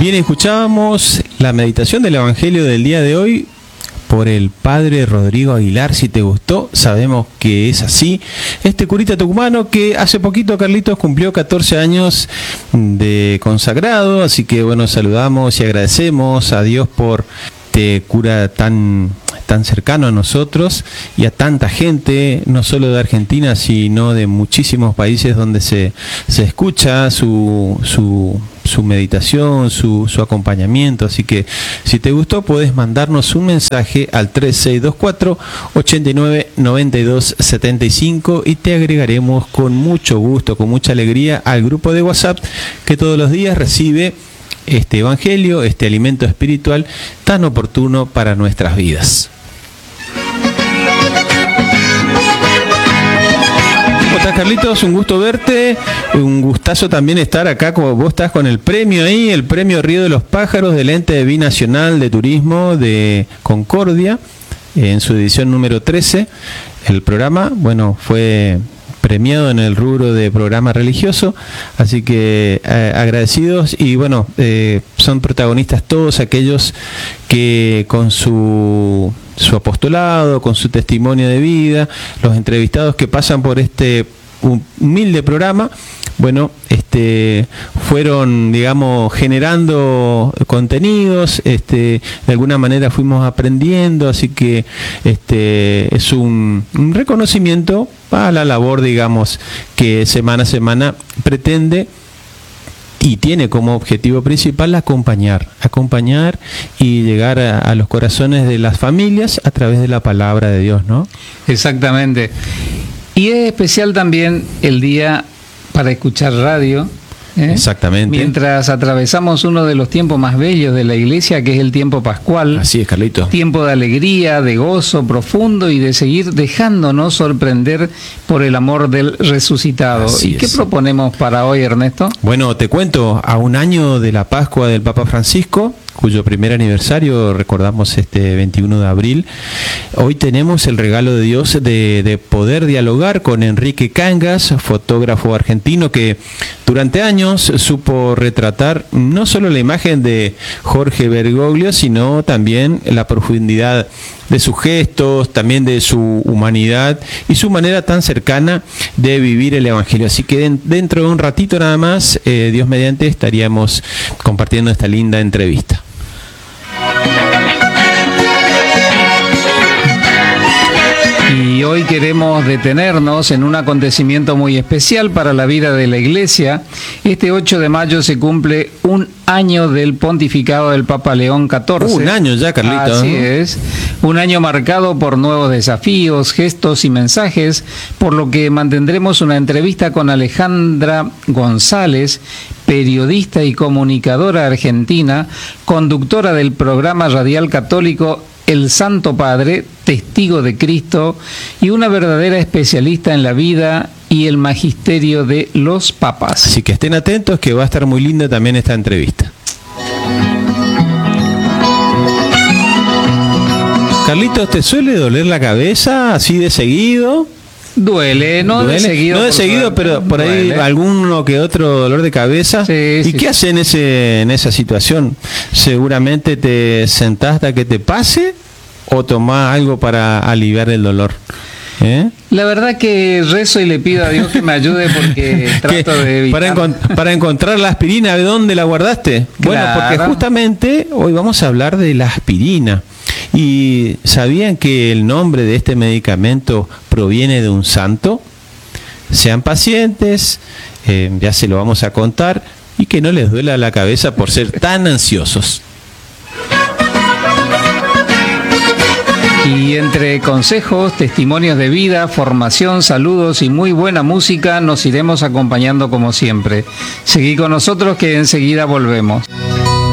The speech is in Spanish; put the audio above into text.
Bien, escuchábamos la meditación del Evangelio del día de hoy por el padre Rodrigo Aguilar. Si te gustó, sabemos que es así. Este curita tucumano que hace poquito, Carlitos, cumplió 14 años de consagrado, así que bueno, saludamos y agradecemos a Dios por este cura tan cercano a nosotros y a tanta gente, no solo de Argentina, sino de muchísimos países donde se escucha su meditación, su acompañamiento. Así que si te gustó, puedes mandarnos un mensaje al 3624-899275 y te agregaremos con mucho gusto, con mucha alegría al grupo de WhatsApp que todos los días recibe este evangelio, este alimento espiritual tan oportuno para nuestras vidas. ¿Cómo estás, Carlitos? Un gusto verte, un gustazo también estar acá, como vos estás con el premio ahí, el premio Río de los Pájaros del Ente Binacional de Turismo de Concordia, en su edición número 13. El programa, bueno, fue premiado en el rubro de programa religioso, así que agradecidos. Y bueno, son protagonistas todos aquellos que con su apostolado, con su testimonio de vida, los entrevistados que pasan por este humilde programa, bueno, fueron, digamos, generando contenidos, de alguna manera fuimos aprendiendo, así que es un reconocimiento a la labor, digamos, que semana a semana pretende y tiene como objetivo principal acompañar y llegar a los corazones de las familias a través de la palabra de Dios, ¿no? Exactamente. Y es especial también el día para escuchar radio. Exactamente. Mientras atravesamos uno de los tiempos más bellos de la iglesia, que es el tiempo pascual. Así es, Carlito. Tiempo de alegría, de gozo profundo y de seguir dejándonos sorprender por el amor del resucitado. Así ¿Y qué es. proponemos para hoy, Ernesto? Bueno, te cuento, a un año de la Pascua del Papa Francisco, cuyo primer aniversario recordamos este 21 de abril, hoy tenemos el regalo de Dios de poder dialogar con Enrique Cangas, fotógrafo argentino que durante años supo retratar no solo la imagen de Jorge Bergoglio, sino también la profundidad de sus gestos, también de su humanidad y su manera tan cercana de vivir el Evangelio. Así que dentro de un ratito nada más, Dios mediante, estaríamos compartiendo esta linda entrevista. Y hoy queremos detenernos en un acontecimiento muy especial para la vida de la Iglesia. Este 8 de mayo se cumple un año del pontificado del Papa León XIV. Un año ya, Carlito. Así es. Un año marcado por nuevos desafíos, gestos y mensajes, por lo que mantendremos una entrevista con Alejandra González, periodista y comunicadora argentina, conductora del programa radial católico El Santo Padre, testigo de Cristo y una verdadera especialista en la vida y el magisterio de los papas. Así que estén atentos, que va a estar muy linda también esta entrevista. Carlitos, ¿te suele doler la cabeza así de seguido? Duele, no de seguido. No de seguido, pero por ahí duele. Alguno que otro dolor de cabeza. Sí, ¿Y qué hace en esa situación? ¿Seguramente te sentás hasta que te pase o tomás algo para aliviar el dolor? La verdad que rezo y le pido a Dios que me ayude porque trato de evitar. Para encontrar la aspirina, ¿de dónde la guardaste? Claro. Bueno, porque justamente hoy vamos a hablar de la aspirina. ¿Y sabían que el nombre de este medicamento proviene de un santo? Sean pacientes, ya se lo vamos a contar, y que no les duela la cabeza por ser tan ansiosos. Y entre consejos, testimonios de vida, formación, saludos y muy buena música, nos iremos acompañando como siempre. Seguí con nosotros que enseguida volvemos.